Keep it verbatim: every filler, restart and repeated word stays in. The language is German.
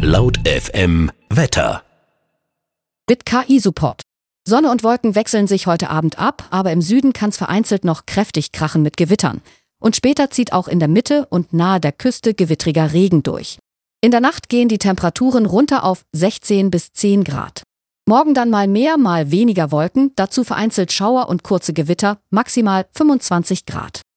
Laut F M Wetter. Mit K I-Support. Sonne und Wolken wechseln sich heute Abend ab, aber im Süden kann es vereinzelt noch kräftig krachen mit Gewittern. Und später zieht auch in der Mitte und nahe der Küste gewittriger Regen durch. In der Nacht gehen die Temperaturen runter auf sechzehn bis zehn Grad. Morgen dann mal mehr, mal weniger Wolken, dazu vereinzelt Schauer und kurze Gewitter, maximal fünfundzwanzig Grad.